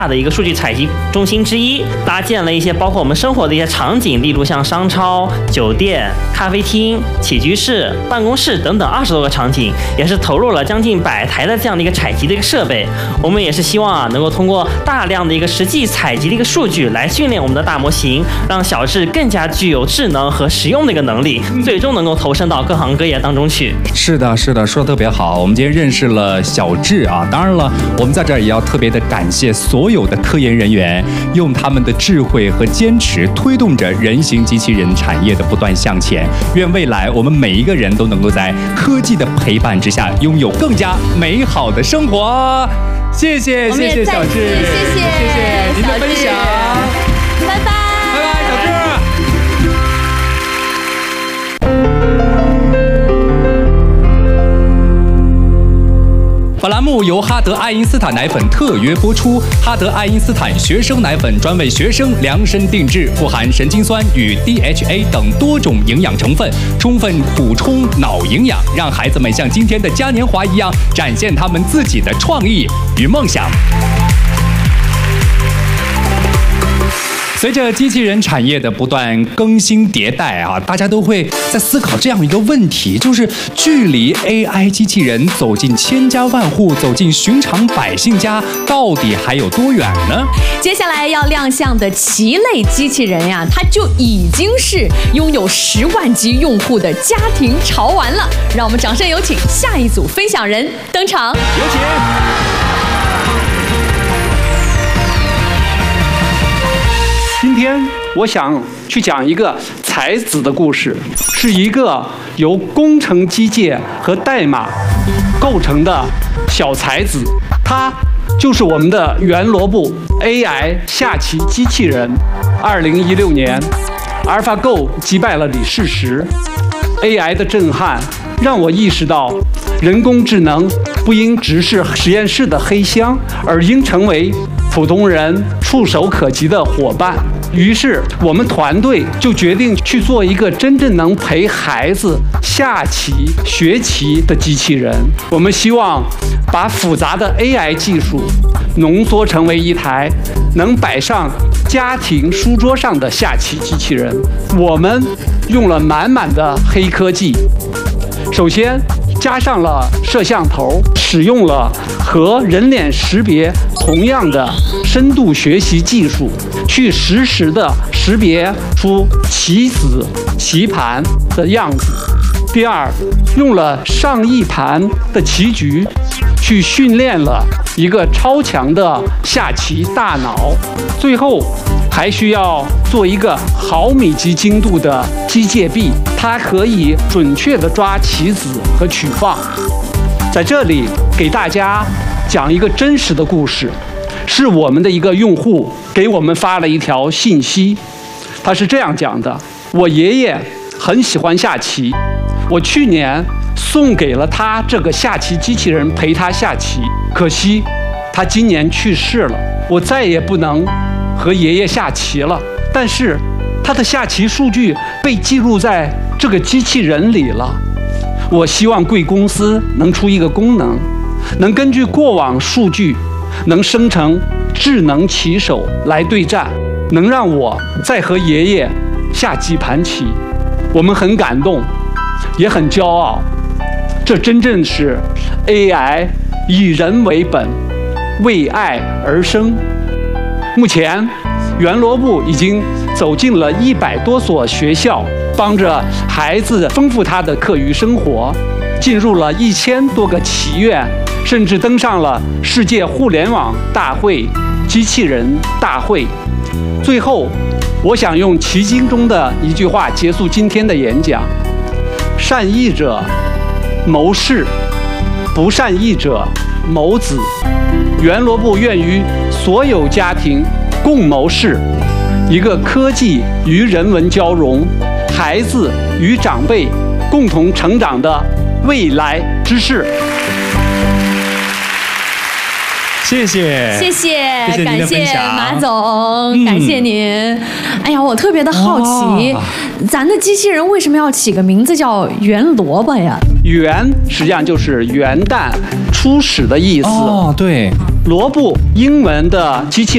大的一个数据采集中心之一，搭建了一些包括我们生活的一些场景，例如像商超、酒店、咖啡厅、起居室、办公室等等20多个场景，也是投入了将近100台的这样的一个采集的一个设备。我们也是希望能够通过大量的一个实际采集的一个数据来训练我们的大模型，让小智更加具有智能和实用的一个能力，最终能够投身到各行各业当中去。 是的，是的，说得特别好。我们今天认识了小智啊，当然了，我们在这儿也要特别的感谢所有的科研人员，用他们的智慧和坚持推动着人形机器人产业的不断向前。愿未来我们每一个人都能够在科技的陪伴之下，拥有更加美好的生活。谢谢，谢谢小智， 谢谢您的分享， 拜拜， 拜拜，小智。本栏目由哈德爱因斯坦奶粉特约播出。哈德爱因斯坦学生奶粉专为学生量身定制，富含神经酸与 DHA 等多种营养成分，充分补充脑营养，让孩子们像今天的嘉年华一样，展现他们自己的创意与梦想。随着机器人产业的不断更新迭代啊，大家都会在思考这样一个问题，就是距离 AI 机器人走进千家万户、走进寻常百姓家，到底还有多远呢？ 接下来要亮相的奇类机器人呀，它就已经是拥有10万级用户的家庭潮玩了。让我们掌声有请下一组分享人登场， 有请。 今天我想去讲一个才子的故事，是一个由工程机械和代码构成的小才子，他就是我们的袁罗布 AI 下棋机器人。2016年 AlphaGo 击败了李世石。AI 的震撼让我意识到，人工智能不应只是实验室的黑箱，而应成为普通人触手可及的伙伴。于是我们团队就决定去做一个真正能陪孩子下棋、学棋的机器人。我们希望把复杂的 AI 技术浓缩成为一台能摆上家庭书桌上的下棋机器人。我们用了满满的黑科技，首先加上了摄像头，使用了和人脸识别同样的深度学习技术，去实时的识别出棋子、棋盘的样子。第二，用了上亿盘的棋局，去训练了一个超强的下棋大脑。最后，还需要做一个毫米级精度的机械臂，它可以准确地抓棋子和曲放。在这里给大家讲一个真实的故事，是我们的一个用户给我们发了一条信息，他是这样讲的：我爷爷很喜欢下棋，我去年送给了他这个下棋机器人陪他下棋，可惜他今年去世了，我再也不能和爷爷下棋了。但是他的下棋数据被记录在这个机器人里了。我希望贵公司能出一个功能，能根据过往数据，能生成智能棋手来对战，能让我再和爷爷下几盘棋。我们很感动，也很骄傲，这真正是 AI 以人为本，为爱而生。目前袁罗布已经走进了100多所学校，帮着孩子丰富他的课余生活，进入了1000多个棋院，甚至登上了世界互联网大会、机器人大会。最后，我想用棋经中的一句话结束今天的演讲：善易者谋事，不善易者谋子。袁罗布愿与所有家庭共谋事，一个科技与人文交融，孩子与长辈共同成长的未来之势。 谢谢， 谢谢， 谢谢您的分享， 感谢马总，感谢您。哎呀，我特别的好奇，咱的机器人为什么要起个名字叫袁萝卜呀？ 元实际上就是元旦、初始的意思。 哦，对。 萝卜英文的机器